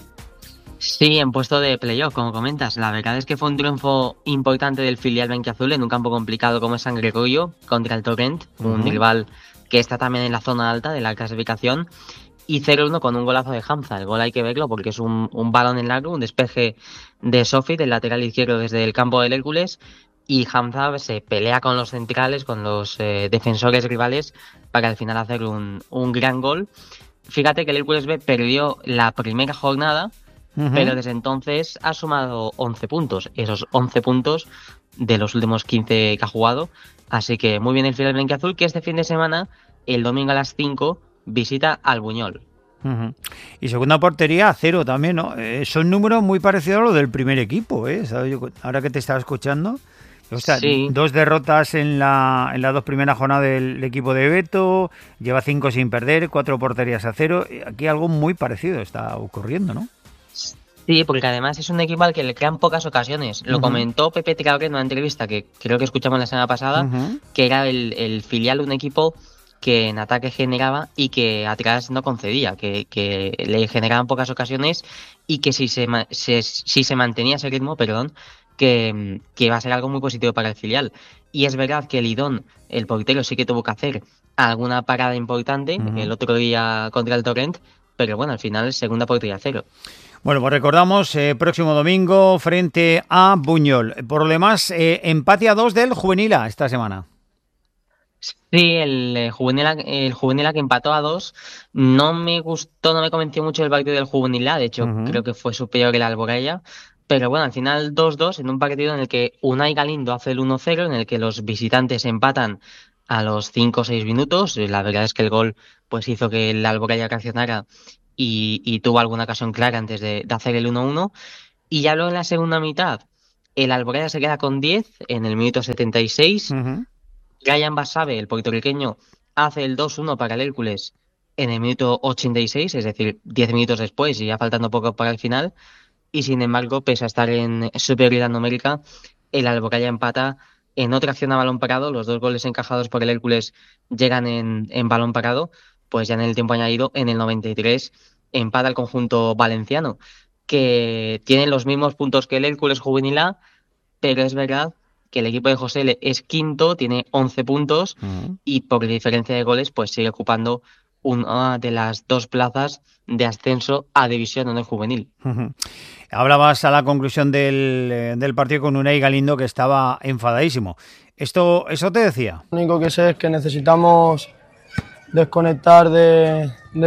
Sí, en puesto de playoff, como comentas. La verdad es que fue un triunfo importante del filial blanquiazul en un campo complicado como es San Gregorio contra el Torrent, un rival que está también en la zona alta de la clasificación, y 0-1 con un golazo de Hamza. El gol hay que verlo porque es un balón en largo, un despeje de Sofi del lateral izquierdo desde el campo del Hércules, y Hamza se pelea con los centrales, con los defensores rivales, para al final hacer un gran gol. Fíjate que el Hércules B perdió la primera jornada, pero desde entonces ha sumado 11 puntos, esos 11 puntos de los últimos 15 que ha jugado. Así que muy bien el filial blanquiazul, que este fin de semana, el domingo a las 5, visita al Buñol. Y segunda portería a 0 también, ¿no? Son números muy parecidos a los del primer equipo, ¿eh? Ahora que te estaba escuchando. O sea, sí. 2 derrotas en las 2 primeras jornadas del equipo de Beto, lleva 5 sin perder, 4 porterías a 0. Aquí algo muy parecido está ocurriendo, ¿no? Sí, porque además es un equipo al que le crean pocas ocasiones. Lo comentó Pepe Traoré en una entrevista que creo que escuchamos la semana pasada, que era el filial de un equipo que en ataque generaba y que atrás no concedía, que le generaban pocas ocasiones y que si se mantenía ese ritmo, que va a ser algo muy positivo para el filial. Y es verdad que Lidón, el portero, sí que tuvo que hacer alguna parada importante el otro día contra el Torrent, pero bueno, al final segunda portería 0. Bueno, pues recordamos, próximo domingo frente a Buñol. Por lo demás, empate a 2 del Juvenil A esta semana. Sí, el Juvenil A que empató a 2. No me gustó, no me convenció mucho el partido del Juvenil A. De hecho, creo que fue superior que el Alboraya. Pero bueno, al final 2-2 en un partido en el que Unai Galindo hace el 1-0, en el que los visitantes empatan a los 5 o 6 minutos. La verdad es que el gol pues hizo que el Alboraya reaccionara y tuvo alguna ocasión clara antes de hacer el 1-1. Y ya luego en la segunda mitad, el Alboraya se queda con 10 en el minuto 76. Ryan Basabe, el puertorriqueño, hace el 2-1 para el Hércules en el minuto 86, es decir, 10 minutos después y ya faltando poco para el final. Y sin embargo, pese a estar en superioridad numérica, el Alboraya empata en otra acción a balón parado, los 2 goles encajados por el Hércules llegan en balón parado, pues ya en el tiempo añadido, en el 93, empata el conjunto valenciano, que tiene los mismos puntos que el Hércules Juvenil A, pero es verdad que el equipo de José L es quinto, tiene 11 puntos y por diferencia de goles pues sigue ocupando una de las 2 plazas de ascenso a División de Honor Juvenil. Hablabas a la conclusión del partido con Unai Galindo, que estaba enfadadísimo. ¿Eso te decía? Lo único que sé es que necesitamos desconectar de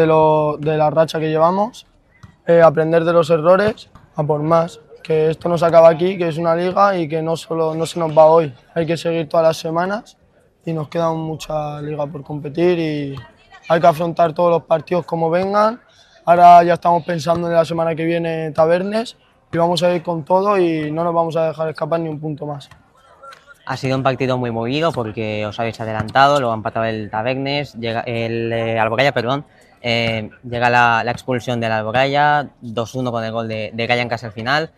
la racha que llevamos, aprender de los errores, a por más. Que esto no se acaba aquí, que es una liga y que no se nos va hoy. Hay que seguir todas las semanas y nos queda mucha liga por competir y hay que afrontar todos los partidos como vengan. Ahora ya estamos pensando en la semana que viene Tabernes y vamos a ir con todo y no nos vamos a dejar escapar ni un punto más. Ha sido un partido muy movido porque os habéis adelantado, luego ha empatado el Tabernes, llega el Alboraya, llega la expulsión del Alboraya, 2-1 con el gol de Ryan casi al final.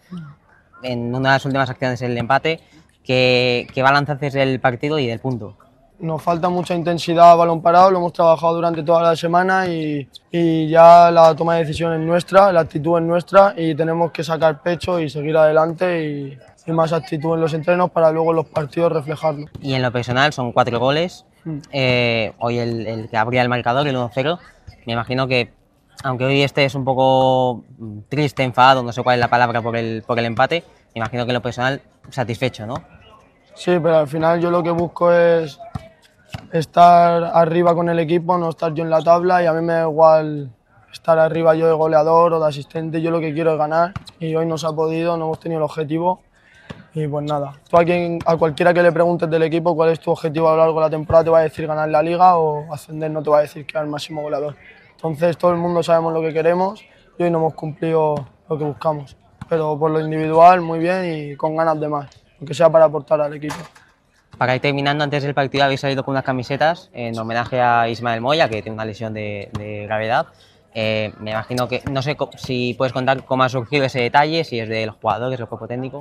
En una de las últimas acciones el empate. ¿Qué balance haces del partido y del punto? Nos falta mucha intensidad a balón parado, lo hemos trabajado durante toda la semana y ya la toma de decisión es nuestra, la actitud es nuestra y tenemos que sacar pecho y seguir adelante y más actitud en los entrenos para luego en los partidos reflejarlo. Y en lo personal son 4 goles, hoy el que abría el marcador, el 1-0, me imagino que aunque hoy estés un poco triste, enfadado, no sé cuál es la palabra por el empate, me imagino que en lo personal satisfecho, ¿no? Sí, pero al final yo lo que busco es estar arriba con el equipo, no estar yo en la tabla y a mí me da igual estar arriba yo de goleador o de asistente, yo lo que quiero es ganar y hoy no se ha podido, no hemos tenido el objetivo y pues nada. Tú a cualquiera que le preguntes del equipo cuál es tu objetivo a lo largo de la temporada te va a decir ganar la liga o ascender, no te va a decir quedar máximo goleador. Entonces todo el mundo sabemos lo que queremos y hoy no hemos cumplido lo que buscamos, pero por lo individual muy bien y con ganas de más, aunque sea para aportar al equipo. Para ir terminando, antes del partido habéis salido con unas camisetas en homenaje a Ismael Moya, que tiene una lesión de gravedad. Me imagino que, no sé si puedes contar cómo ha surgido ese detalle, si es del jugador, es del cuerpo técnico.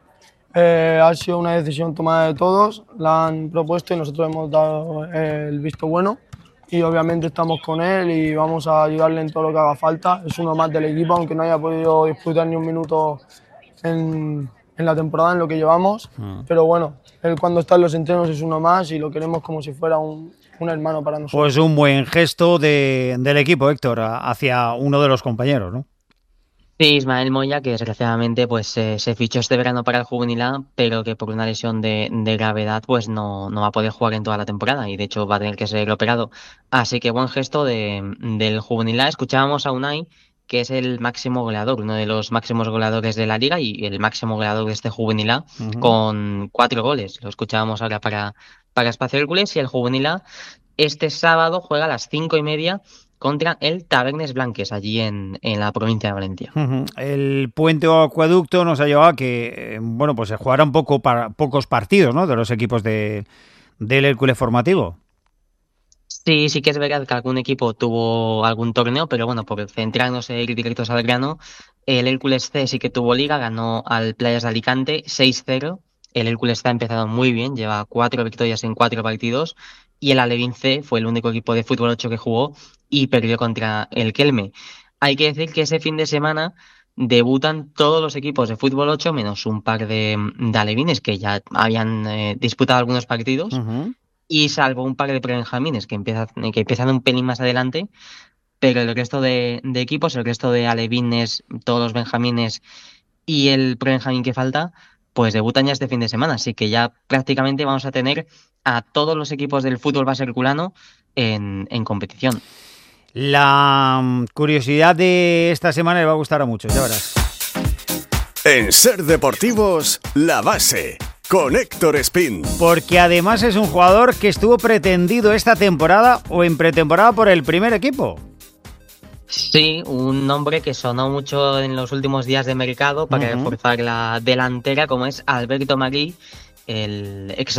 Ha sido una decisión tomada de todos, la han propuesto y nosotros hemos dado el visto bueno y obviamente estamos con él y vamos a ayudarle en todo lo que haga falta. Es uno más del equipo, aunque no haya podido disputar ni un minuto en la temporada, en lo que llevamos, pero bueno, él cuando está en los entrenos es uno más y lo queremos como si fuera un hermano para nosotros. Pues un buen gesto del equipo, Héctor, hacia uno de los compañeros, ¿no? Sí, Ismael Moya, que desgraciadamente pues se fichó este verano para el Juvenil A, pero que por una lesión de gravedad pues no va a poder jugar en toda la temporada y de hecho va a tener que ser operado. Así que buen gesto del Juvenil A. Escuchábamos a Unai, que es el máximo goleador, uno de los máximos goleadores de la liga y el máximo goleador de este Juvenil A, con 4 goles. Lo escuchábamos ahora para Espacio Hércules y el Juvenil A este sábado juega a las 5:30 contra el Tabernes Blanques, allí en la provincia de Valencia. El puente o acueducto nos ha llevado a que pues se jugaran pocos partidos, ¿no?, de los equipos del Hércules formativo. Sí que es verdad que algún equipo tuvo algún torneo, pero bueno, por centrarnos en ir directos al grano, el Hércules C sí que tuvo liga, ganó al Playas de Alicante 6-0. El Hércules C ha empezado muy bien, lleva 4 victorias en 4 partidos y el Alevín C fue el único equipo de fútbol 8 que jugó y perdió contra el Kelme. Hay que decir que ese fin de semana debutan todos los equipos de fútbol 8 menos un par de alevines que ya habían disputado algunos partidos. Y salvo un par de prebenjamines que empiezan un pelín más adelante, pero el resto de equipos, el resto de alevines, todos los benjamines y el prebenjamín que falta, pues debutan ya este fin de semana. Así que ya prácticamente vamos a tener a todos los equipos del fútbol base herculano en competición. La curiosidad de esta semana le va a gustar a muchos, ya verás. En Ser Deportivos, La Base, con Héctor Espín. Porque además es un jugador que estuvo pretendido esta temporada o en pretemporada por el primer equipo. Sí, un nombre que sonó mucho en los últimos días de mercado para reforzar la delantera, como es Alberto Magui, el ex